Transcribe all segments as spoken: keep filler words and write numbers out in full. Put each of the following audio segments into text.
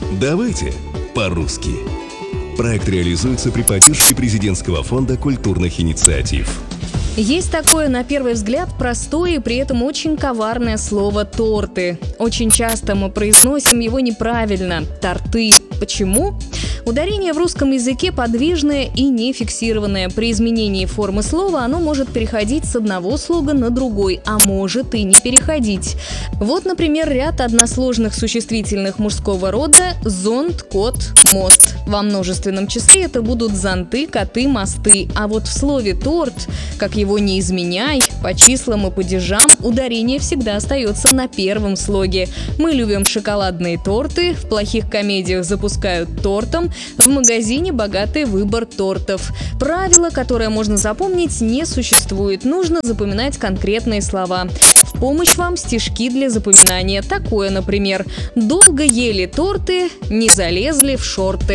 Давайте по-русски. Проект реализуется при поддержке Президентского фонда культурных инициатив. Есть такое, на первый взгляд, простое и при этом очень коварное слово «торты». Очень часто мы произносим его неправильно – «торты». Почему? Ударение в русском языке подвижное и не фиксированное. При изменении формы слова оно может переходить с одного слога на другой, а может и не переходить. Вот, например, ряд односложных существительных мужского рода – зонт, кот, мост. Во множественном числе это будут зонты, коты, мосты. А вот в слове «торт», как его не изменяй, по числам и падежам ударение всегда остается на первом слоге. Мы любим шоколадные торты, в плохих комедиях запускают тортом, в магазине богатый выбор тортов. Правило, которое можно запомнить, не существует. Нужно запоминать конкретные слова. В помощь вам стишки для запоминания. Такое, например: «Долго ели торты, не залезли в шорты».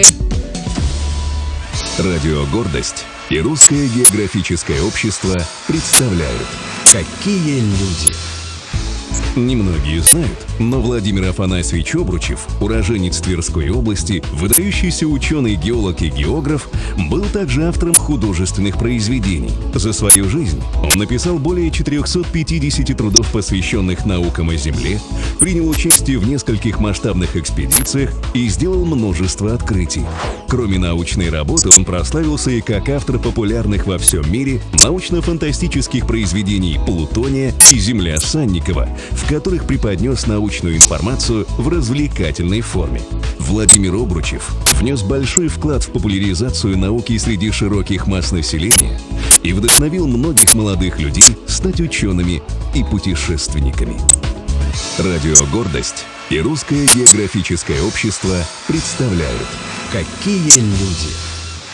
Радио «Гордость» и Русское географическое общество представляют «Какие люди». Немногие знают, но Владимир Афанасьевич Обручев, уроженец Тверской области, выдающийся ученый, геолог и географ, был также автором художественных произведений. За свою жизнь он написал более четырехсот пятидесяти трудов, посвященных наукам о Земле, принял участие в нескольких масштабных экспедициях и сделал множество открытий. Кроме научной работы, он прославился и как автор популярных во всем мире научно-фантастических произведений «Плутония» и «Земля» Санникова, в которых преподнес научную информацию в развлекательной форме. Владимир Обручев внес большой вклад в популяризацию науки среди широких масс населения и вдохновил многих молодых людей стать учеными и путешественниками. Радио «Гордость» и Русское географическое общество представляют «Какие люди».